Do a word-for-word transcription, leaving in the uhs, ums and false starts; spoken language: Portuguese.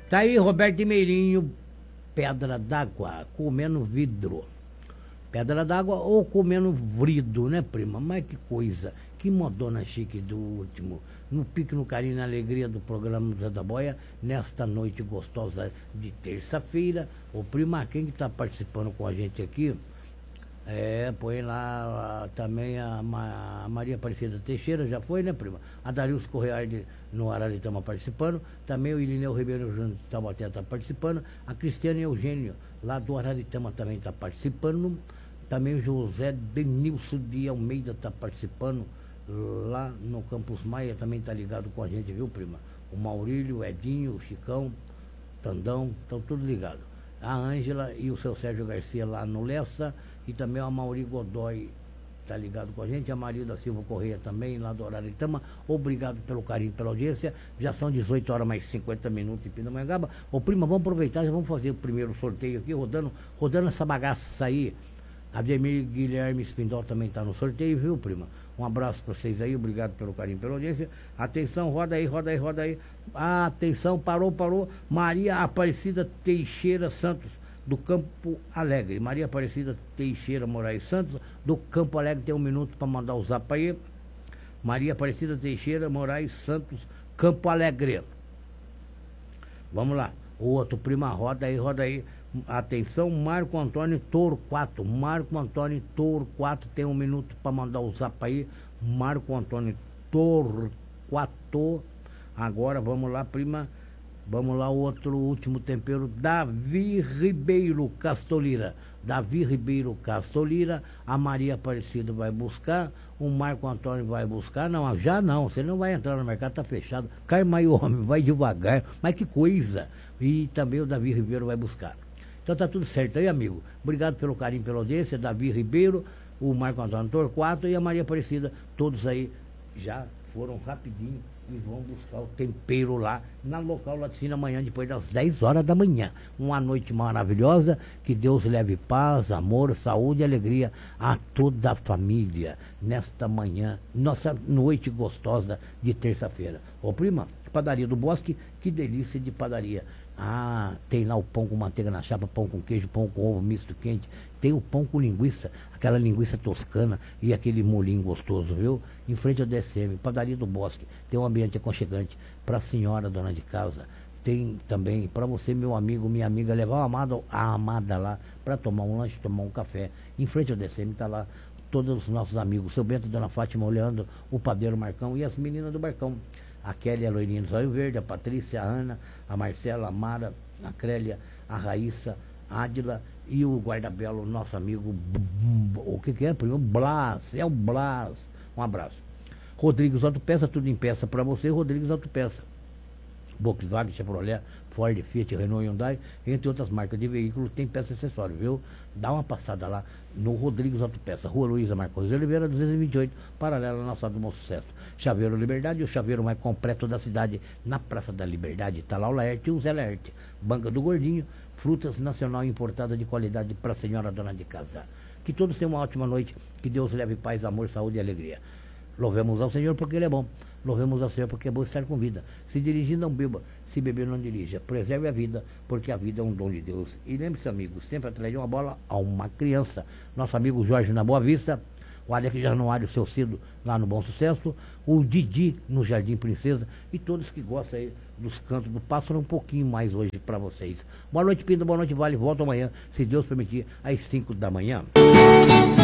Tá aí Roberto Meirinho, Pedra d'Água, comendo vidro. Pedra d'Água ou comendo vrido, né, prima? Mas que coisa, que modona chique do último. No pique, no carinho, na alegria do programa do Zé da Boia, nesta noite gostosa de terça-feira. O prima, quem que tá participando com a gente aqui? É, põe lá a, também a, a Maria Aparecida Teixeira, já foi, né, prima? A Darilson Correia de, no Araritama participando. Também o Irineu Ribeiro Júnior de Taubaté está participando. A Cristiane Eugênio, lá do Araritama, também está participando. Também o José Denilson de Almeida está participando. Lá no Campus Maia também está ligado com a gente, viu, prima? O Maurílio, o Edinho, o Chicão, Tandão, estão tudo ligados. A Ângela e o seu Sérgio Garcia lá no Lessa. E também a Mauri Godoy está ligado com a gente, a Maria da Silva Correia também, lá do Araritama. Obrigado pelo carinho, pela audiência. Já são dezoito horas mais cinquenta minutos em Pindamonhangaba. Ô prima, vamos aproveitar, já vamos fazer o primeiro sorteio aqui, rodando, rodando essa bagaça aí. Ademir Guilherme Espindol também está no sorteio, viu, prima? Um abraço para vocês aí, obrigado pelo carinho, pela audiência. Atenção, roda aí, roda aí, roda aí. Atenção, parou, parou. Maria Aparecida Teixeira Santos, do Campo Alegre. Maria Aparecida Teixeira Moraes Santos, do Campo Alegre, tem um minuto para mandar o zap aí. Maria Aparecida Teixeira Moraes Santos, Campo Alegre. Vamos lá. O outro, prima, roda aí, roda aí. Atenção, Marco Antônio Torquato. Marco Antônio Torquato tem um minuto para mandar o zap aí. Marco Antônio Torquato. Agora vamos lá, prima. Vamos lá, o outro último tempero, Davi Ribeiro Castolira. Davi Ribeiro Castolira, a Maria Aparecida vai buscar, o Marco Antônio vai buscar. Não, já não, você não vai entrar no mercado, tá fechado. Carma e homem, vai devagar, mas que coisa. E também o Davi Ribeiro vai buscar. Então tá tudo certo aí, amigo. Obrigado pelo carinho, pela audiência, Davi Ribeiro, o Marco Antônio Torquato e a Maria Aparecida, todos aí já foram rapidinho e vão buscar o tempero lá na local laticínio amanhã, depois das dez horas da manhã. Uma noite maravilhosa, que Deus leve paz, amor, saúde e alegria a toda a família nesta manhã, nossa noite gostosa de terça-feira. Ô prima, padaria do Bosque, que delícia de padaria. Ah, tem lá o pão com manteiga na chapa, pão com queijo, pão com ovo misto quente. Tem o pão com linguiça, aquela linguiça toscana e aquele molinho gostoso, viu? Em frente ao D S M, padaria do Bosque. Tem um ambiente aconchegante para a senhora, dona de casa. Tem também para você, meu amigo, minha amiga, levar a amada, a amada lá para tomar um lanche, tomar um café. Em frente ao D S M está lá todos os nossos amigos. Seu Bento, dona Fátima, olhando o padeiro Marcão e as meninas do Barcão. A Kelly, a loirinha do Zóio Verde, a Patrícia, a Ana, a Marcela, a Mara, a Crélia, a Raíssa, a Ádila e o guarda-belo, nosso amigo, o que que é? Primeiro, Blas, é o Blas. Um abraço. Rodrigues Autopeça, tudo em peça para você, Rodrigues Autopeça. Volkswagen, Chevrolet, Ford, Fiat, Renault, Hyundai, entre outras marcas de veículos, tem peça e acessório, viu? Dá uma passada lá no Rodrigues Autopeça, Rua Luísa Marcos de Oliveira, duzentos e vinte e oito, paralela na Nossa do Bom Sucesso. Chaveiro Liberdade, o chaveiro mais completo da cidade, na Praça da Liberdade, está lá o Laerte e o Zé Laerte. Banca do Gordinho, frutas nacional importada de qualidade para a senhora dona de casa. Que todos tenham uma ótima noite, que Deus leve paz, amor, saúde e alegria. Louvemos ao Senhor porque Ele é bom. Louvemos ao Senhor porque é bom estar com vida. Se dirigir, não beba. Se beber, não dirija. Preserve a vida, porque a vida é um dom de Deus. E lembre-se, amigos, sempre atrás de uma bola a uma criança. Nosso amigo Jorge na Boa Vista. O Alex Januário, seu Cido, lá no Bom Sucesso. O Didi, no Jardim Princesa. E todos que gostam aí dos cantos do pássaro, um pouquinho mais hoje para vocês. Boa noite, Pinda. Boa noite, Vale. Volto amanhã, se Deus permitir, às cinco da manhã.